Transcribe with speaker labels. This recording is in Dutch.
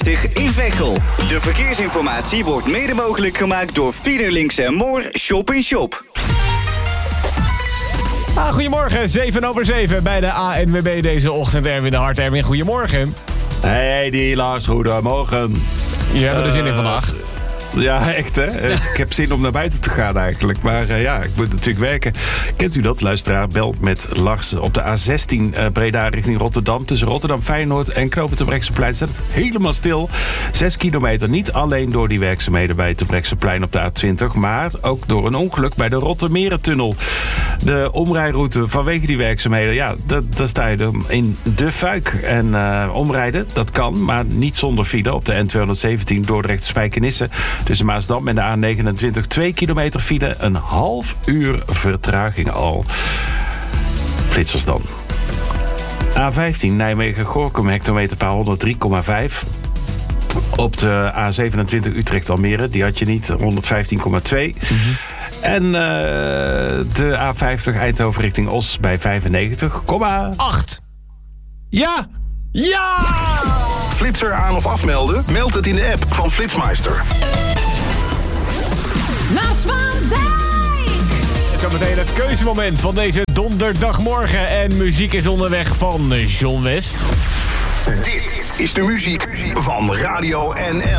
Speaker 1: in Veghel. De verkeersinformatie wordt mede mogelijk gemaakt door Fiederlinks en Moor Shop in Shop.
Speaker 2: Goedemorgen, 7:07 bij de ANWB deze ochtend. Erwin de Hart. Erwin, goedemorgen.
Speaker 3: Hey, die Lars, goedemorgen.
Speaker 2: Je hebt er zin in vandaag.
Speaker 3: Ja, echt hè. Ik heb zin om naar buiten te gaan eigenlijk. Maar ik moet natuurlijk werken. Kent u dat, luisteraar? Bel met Lars op de A16 Breda richting Rotterdam. Tussen Rotterdam, Feyenoord en Knopen Terbrechtseplein staat het helemaal stil. 6 kilometer. Niet alleen door die werkzaamheden bij het Terbrechtseplein op de A20... maar ook door een ongeluk bij de Rottermerentunnel. De omrijroute vanwege die werkzaamheden... daar sta je dan in de fuik. En omrijden, dat kan, maar niet zonder file op de N217 Dordrecht-Spijkenisse. Tussen Maasdam en de A29 2 kilometer file. Een half uur vertraging al. Flitsers dan. A15 Nijmegen-Gorinchem, hectometerpaal 103,5. Op de A27 Utrecht-Almere, die had je niet, 115,2. En de A50 Eindhoven richting Os bij 95,8. Ja! Ja!
Speaker 4: Flitser aan of afmelden? Meld het in de app van Flitsmeister.
Speaker 5: Lars van Dijk!
Speaker 2: Zometeen het keuzemoment van deze donderdagmorgen. En muziek is onderweg van John West.
Speaker 4: Dit is de muziek van Radio NL.